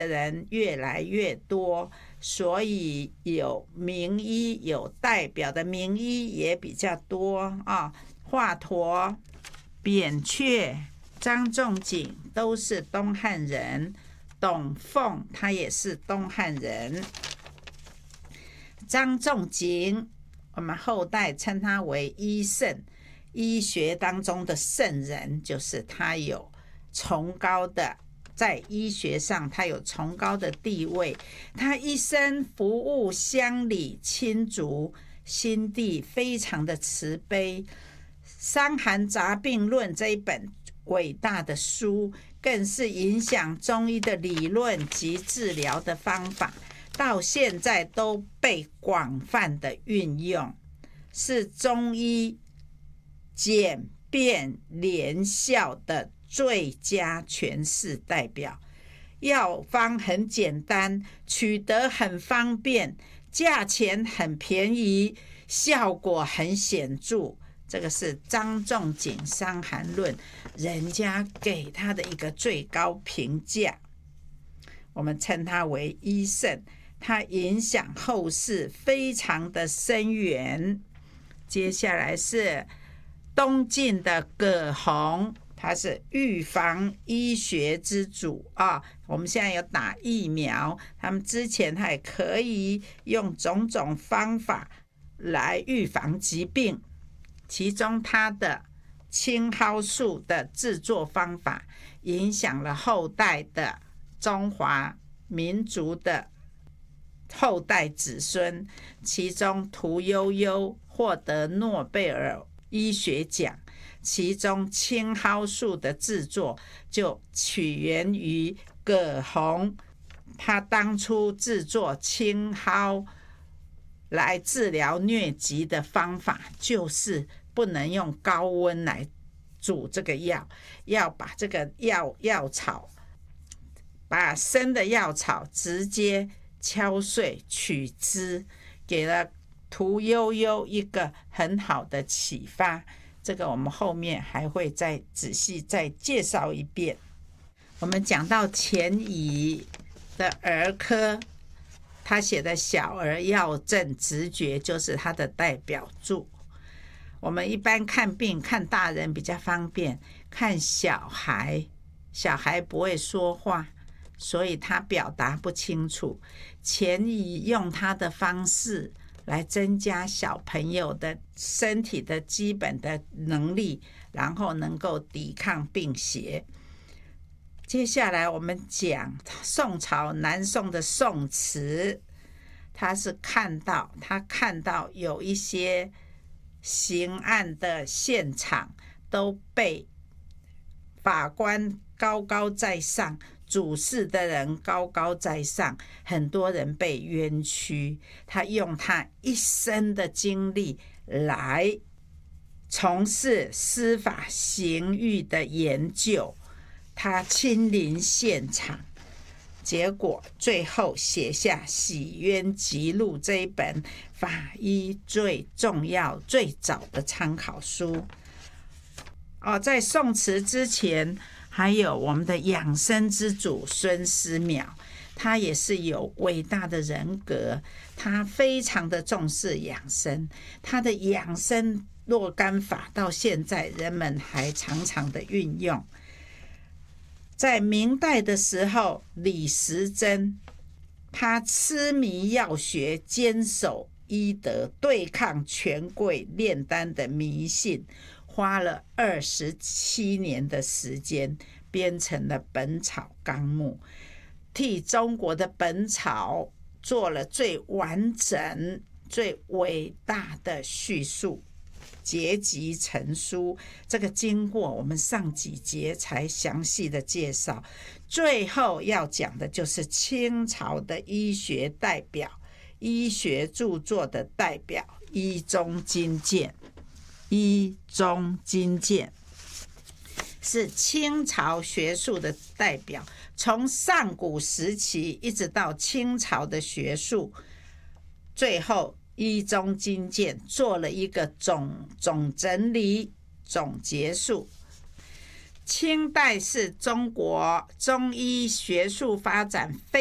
人越来越多，所以有名医有代表的名医也比较多啊。华佗、扁鹊、张仲景都是东汉人，董奉他也是东汉人。张仲景我们后代称他为医圣，医学当中的圣人，就是他有崇高的，在医学上他有崇高的地位，他一生服务乡里亲族，心地非常的慈悲。《伤寒杂病论》这一本伟大的书，更是影响中医的理论及治疗的方法，到现在都被广泛的运用，是中医简便连效的最佳诠释代表。药方很简单，取得很方便，价钱很便宜，效果很显著。这个是张仲景《伤寒论》人家给他的一个最高评价，我们称他为医圣，他影响后世非常的深远。接下来是东晋的葛洪，他是预防医学之祖啊。我们现在有打疫苗，他们之前他也可以用种种方法来预防疾病，其中他的青蒿素的制作方法影响了后代的中华民族的后代子孙，其中屠呦呦获得诺贝尔医学奖，其中青蒿素的制作就起源于葛洪，他当初制作青蒿来治疗疟疾的方法，就是不能用高温来煮这个药，要把这个药草，把生的药草直接敲碎取汁，给了屠呦呦一个很好的启发。这个我们后面还会再仔细再介绍一遍。我们讲到钱乙的儿科，他写的《小儿药证直觉》就是他的代表作。我们一般看病看大人比较方便，看小孩不会说话，所以他表达不清楚。钱乙用他的方式来增加小朋友的身体的基本的能力，然后能够抵抗病邪。接下来我们讲宋朝南宋的宋慈，他看到有一些刑案的现场都被法官高高在上，主事的人高高在上，很多人被冤屈。他用他一生的精力来从事司法刑狱的研究，他亲临现场，结果最后写下《洗冤集录》这一本法医最重要最早的参考书。在宋慈之前，还有我们的养生之祖孙思邈，他也是有伟大的人格，他非常的重视养生，他的养生若干法到现在人们还常常的运用。在明代的时候，李时珍他痴迷药学，坚守医德，对抗权贵炼丹的迷信，花了27年的时间编成了《本草纲目》，替中国的本草做了最完整最伟大的叙述，结集成书。这个经过我们上几节才详细的介绍。最后要讲的就是清朝的医学代表，医学著作的代表医宗金鉴。医宗金鉴是清朝学术的代表，从上古时期一直到清朝的学术，最后医宗金鉴做了一个总整理总结束。 清代是中国中医学术发展非